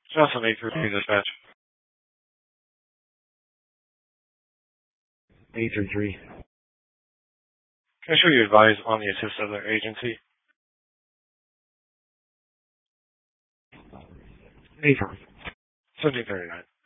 Johnson 833 dispatch. 833. Can I show you advise on the assist of their agency? 833. 1739.